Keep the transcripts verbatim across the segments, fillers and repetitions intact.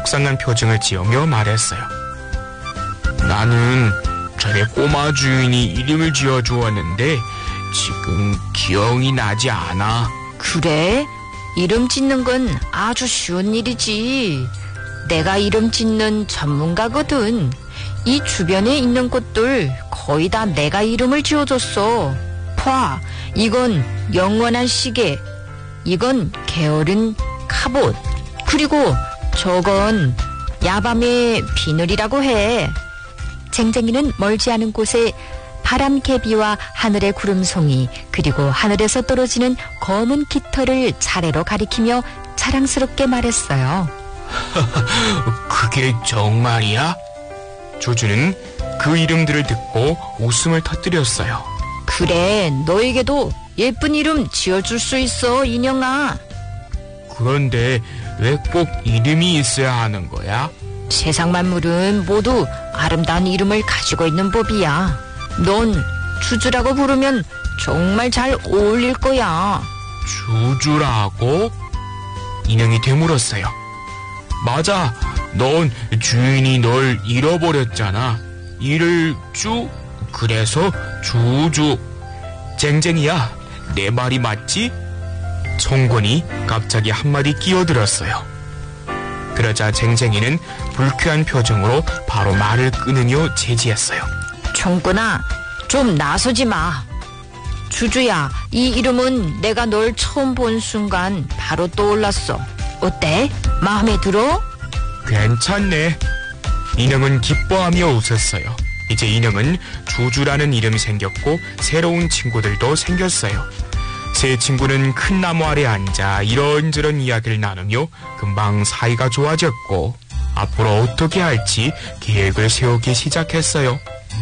속상한 표정을 지으며 말했어요. 나는 전에 꼬마 주인이 이름을 지어주었는데 지금 기억이 나지 않아. 그래? 이름 짓는 건 아주 쉬운 일이지. 내가 이름 짓는 전문가거든. 이 주변에 있는 꽃들 거의 다 내가 이름을 지어줬어. 봐, 이건 영원한 시계, 이건 게으른 갑옷, 그리고 저건 야밤의 비늘이라고 해. 쟁쟁이는 멀지 않은 곳에 바람개비와 하늘의 구름송이, 그리고 하늘에서 떨어지는 검은 깃털을 차례로 가리키며 자랑스럽게 말했어요. 그게 정말이야? 조주는 그 이름들을 듣고 웃음을 터뜨렸어요. 그래, 너에게도 예쁜 이름 지어줄 수 있어, 인형아. 그런데 왜 꼭 이름이 있어야 하는 거야? 세상 만물은 모두 아름다운 이름을 가지고 있는 법이야. 넌 주주라고 부르면 정말 잘 어울릴 거야. 주주라고? 인형이 되물었어요. 맞아, 넌 주인이 널 잃어버렸잖아. 이를 주? 그래서 주주. 쟁쟁이야, 내 말이 맞지? 총권이 갑자기 한마디 끼어들었어요. 그러자 쟁쟁이는 불쾌한 표정으로 바로 말을 끊으며 제지했어요. 총권아, 좀 나서지 마. 주주야, 이 이름은 내가 널 처음 본 순간 바로 떠올랐어. 어때? 마음에 들어? 괜찮네. 인형은 기뻐하며 웃었어요. 이제 인형은 주주라는 이름이 생겼고 새로운 친구들도 생겼어요. 세 친구는 큰 나무 아래 앉아 이런저런 이야기를 나누며 금방 사이가 좋아졌고 앞으로 어떻게 할지 계획을 세우기 시작했어요.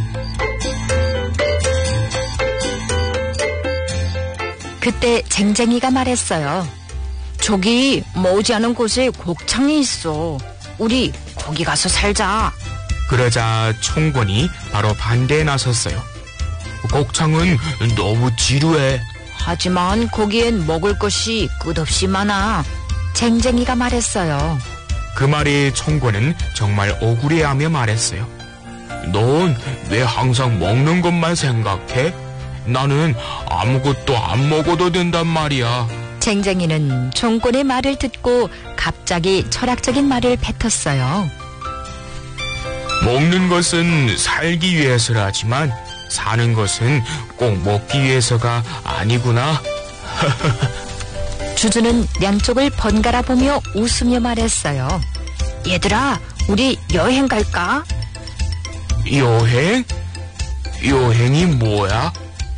그때 쟁쟁이가 말했어요. 저기 머지않은 곳에 곡창이 있어. 우리 거기 가서 살자. 그러자 총권이 바로 반대에 나섰어요. 곡창은 너무 지루해. 하지만 거기엔 먹을 것이 끝없이 많아. 쟁쟁이가 말했어요. 그 말에 총권은 정말 억울해하며 말했어요. 넌 왜 항상 먹는 것만 생각해? 나는 아무것도 안 먹어도 된단 말이야. 쟁쟁이는 총권의 말을 듣고 갑자기 철학적인 말을 뱉었어요. 먹는 것은 살기 위해서라지만 사는 것은 꼭 먹기 위해서가 아니구나. 주주는 양쪽을 번갈아 보며 웃으며 말했어요. 얘들아, 우리 여행 갈까? 여행? 여행이 뭐야?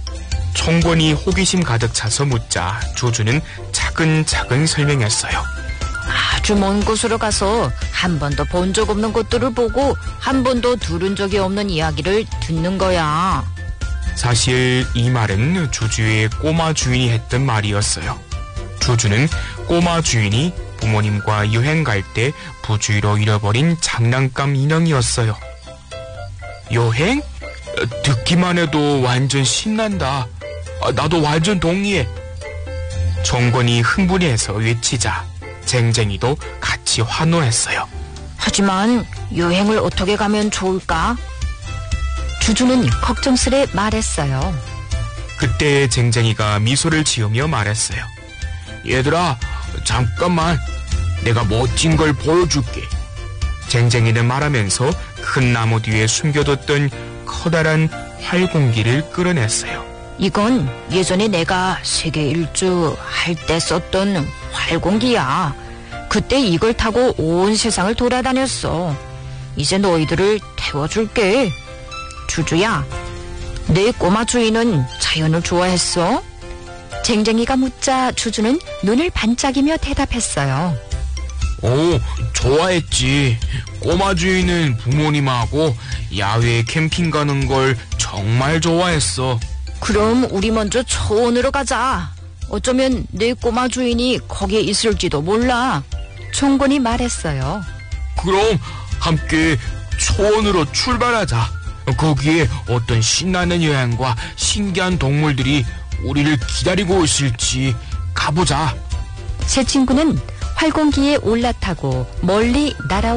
총권이 호기심 가득 차서 묻자 조주는 차근차근 설명했어요. 아주 먼 곳으로 가서 한 번도 본 적 없는 곳들을 보고 한 번도 들은 적이 없는 이야기를 듣는 거야. 사실 이 말은 주주의 꼬마 주인이 했던 말이었어요. 주주는 꼬마 주인이 부모님과 여행 갈 때 부주의로 잃어버린 장난감 인형이었어요. 여행? 듣기만 해도 완전 신난다. 나도 완전 동의해. 총권이 흥분해서 외치자 쟁쟁이도 같이 환호했어요. 하지만 여행을 어떻게 가면 좋을까? 주주는 걱정스레 말했어요. 그때 쟁쟁이가 미소를 지으며 말했어요. 얘들아, 잠깐만. 내가 멋진 걸 보여줄게. 쟁쟁이는 말하면서 큰 나무 뒤에 숨겨뒀던 커다란 활공기를 끌어냈어요. 이건 예전에 내가 세계 일주 할 때 썼던 활공기야. 그때 이걸 타고 온 세상을 돌아다녔어. 이제 너희들을 태워줄게. 주주야, 내 꼬마 주인은 자연을 좋아했어? 쟁쟁이가 묻자 주주는 눈을 반짝이며 대답했어요. 오, 좋아했지. 꼬마 주인은 부모님하고 야외 캠핑 가는 걸 정말 좋아했어. 그럼 우리 먼저 초원으로 가자. 어쩌면 내 꼬마 주인이 거기에 있을지도 몰라. 총권이 말했어요. 그럼 함께 초원으로 출발하자. 거기에 어떤 신나는 여행과 신기한 동물들이 우리를 기다리고 있을지 가보자. 세 친구는 활공기에 올라타고 멀리 날아